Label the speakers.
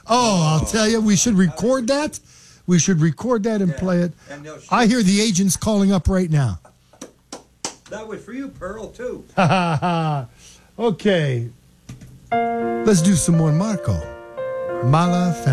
Speaker 1: Oh, I'll tell you, we should record that. We should record that and play it.
Speaker 2: And
Speaker 1: I hear the agents calling up right now.
Speaker 2: that was for you, Pearl, too.
Speaker 1: Okay. Let's do some more Marco. Mala